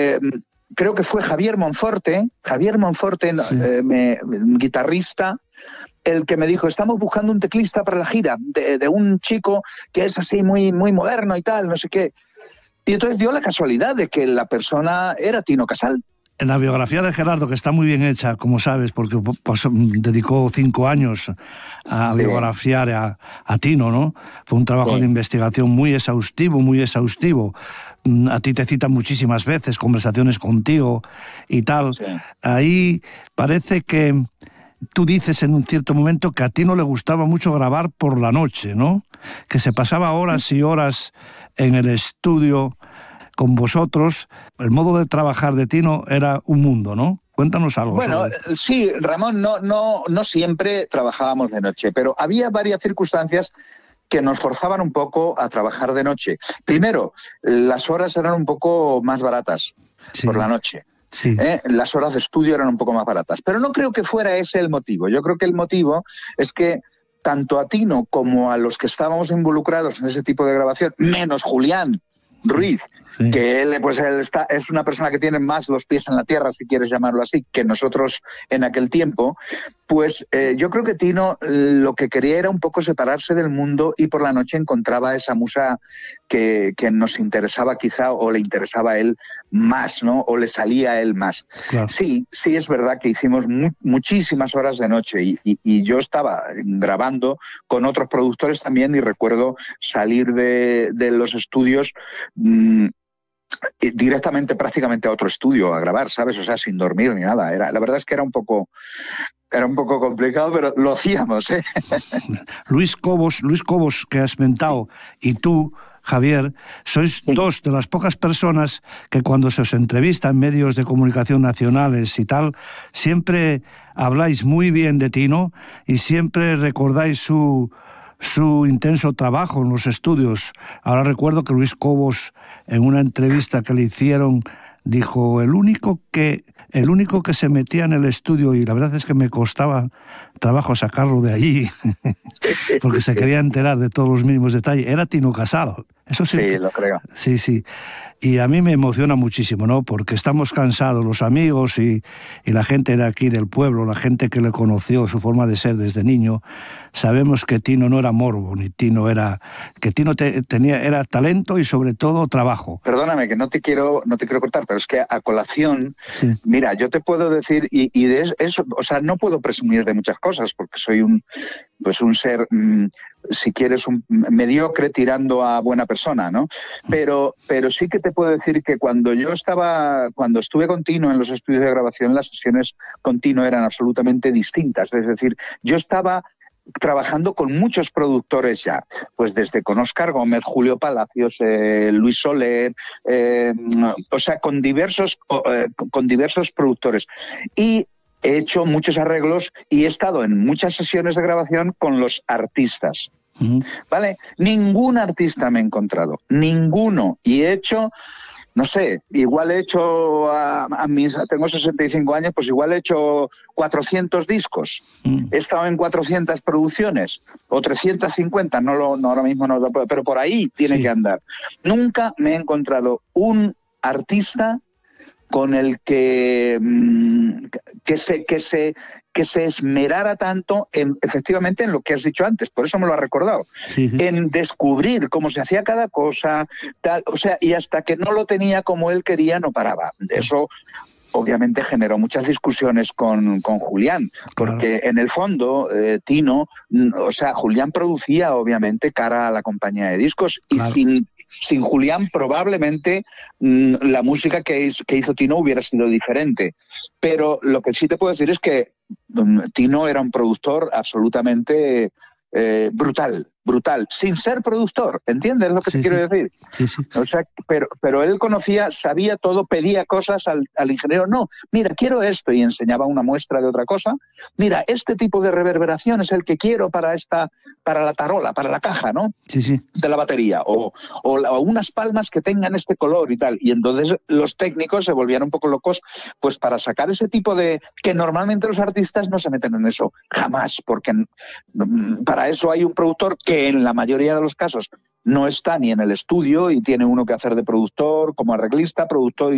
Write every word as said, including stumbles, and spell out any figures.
eh, creo que fue Javier Monforte, Javier Monforte, sí. eh, me, guitarrista, el que me dijo, estamos buscando un teclista para la gira, de, de un chico que es así muy, muy moderno y tal, no sé qué. Y entonces dio la casualidad de que la persona era Tino Casal. En la biografía de Gerardo, que está muy bien hecha, como sabes, porque pues, dedicó cinco años a sí. biografiar a, a Tino, ¿no? Fue un trabajo sí. de investigación muy exhaustivo, muy exhaustivo. A ti te citan muchísimas veces, conversaciones contigo y tal. Sí. Ahí parece que tú dices en un cierto momento que a Tino le gustaba mucho grabar por la noche, ¿no? Que se pasaba horas y horas en el estudio con vosotros. El modo de trabajar de Tino era un mundo, ¿no? Cuéntanos algo. Bueno, sobre... sí, Ramón, no, no, no siempre trabajábamos de noche, pero había varias circunstancias que nos forzaban un poco a trabajar de noche. Primero, las horas eran un poco más baratas sí. por la noche. Sí. ¿Eh? Las horas de estudio eran un poco más baratas. Pero no creo que fuera ese el motivo. Yo creo que el motivo es que tanto a Tino como a los que estábamos involucrados en ese tipo de grabación, menos Julián Ruiz, sí. que él, pues, él está, es una persona que tiene más los pies en la tierra, si quieres llamarlo así, que nosotros en aquel tiempo, pues eh, yo creo que Tino lo que quería era un poco separarse del mundo y por la noche encontraba esa musa que, que nos interesaba quizá o le interesaba a él más, ¿no? O le salía a él más. Claro. Sí, sí es verdad que hicimos mu muchísimas horas de noche y, y, y yo estaba grabando con otros productores también y recuerdo salir de, de los estudios mmm, directamente prácticamente a otro estudio a grabar, ¿sabes? O sea, sin dormir ni nada. Era, la verdad es que era un poco... Era un poco complicado, pero lo hacíamos, ¿eh? Luis Cobos, Luis Cobos, que has mentado, y tú, Javier, sois sí. dos de las pocas personas que cuando se os entrevista en medios de comunicación nacionales y tal, siempre habláis muy bien de Tino y siempre recordáis su, su intenso trabajo en los estudios. Ahora recuerdo que Luis Cobos, en una entrevista que le hicieron, dijo, el único que... El único que se metía en el estudio, y la verdad es que me costaba trabajo sacarlo de allí, porque se quería enterar de todos los mínimos detalles, era Tino Casal. Eso sí, sí, lo creo. Sí, sí. Y a mí me emociona muchísimo, ¿no? Porque estamos cansados, los amigos y, y la gente de aquí del pueblo, la gente que le conoció, su forma de ser desde niño, sabemos que Tino no era morbo, ni Tino era... que Tino te, tenía, era talento y sobre todo trabajo. Perdóname, que no te quiero, no te quiero cortar, pero es que a colación, sí. mira, yo te puedo decir, y, y de eso, o sea, no puedo presumir de muchas cosas, porque soy un, pues un ser, mmm, si quieres, un mediocre tirando a buena persona, ¿no? Pero, pero sí que te puedo decir que cuando yo estaba, cuando estuve con Tino en los estudios de grabación, las sesiones con Tino eran absolutamente distintas. Es decir, yo estaba trabajando con muchos productores ya, pues desde con Óscar Gómez, Julio Palacios, eh, Luis Soler, eh, o sea, con diversos, eh, con diversos productores. Y he hecho muchos arreglos y he estado en muchas sesiones de grabación con los artistas. Uh-huh. ¿Vale? Ningún artista me he encontrado, ninguno. Y he hecho, no sé, igual he hecho, a, a mis, tengo sesenta y cinco años, pues igual he hecho cuatrocientos discos. Uh-huh. He estado en cuatrocientas producciones, o trescientas cincuenta, no lo, no, ahora mismo no lo puedo, pero por ahí tiene sí. que andar. Nunca me he encontrado un artista con el que, que, se, que, se, que se esmerara tanto en, efectivamente en lo que has dicho antes, por eso me lo has recordado, sí, sí. en descubrir cómo se hacía cada cosa, tal, o sea, y hasta que no lo tenía como él quería no paraba. Eso obviamente generó muchas discusiones con, con Julián, porque claro. en el fondo, eh, Tino, o sea, Julián producía obviamente cara a la compañía de discos y claro. sin... Sin Julián probablemente mmm, la música que hizo, que hizo Tino hubiera sido diferente. Pero lo que sí te puedo decir es que mmm, Tino era un productor absolutamente eh, brutal, brutal, sin ser productor. ¿Entiendes lo que sí, te quiero sí. decir? Sí, sí. O sea, pero, pero él conocía, sabía todo, pedía cosas al, al ingeniero. No, mira, quiero esto, y enseñaba una muestra de otra cosa. Mira, este tipo de reverberación es el que quiero para esta, para la tarola, para la caja, ¿no? Sí, sí. De la batería, o, o, la, o unas palmas que tengan este color y tal. Y entonces los técnicos se volvían un poco locos, pues para sacar ese tipo de... que normalmente los artistas no se meten en eso, jamás, porque para eso hay un productor que en la mayoría de los casos no está ni en el estudio y tiene uno que hacer de productor, como arreglista, productor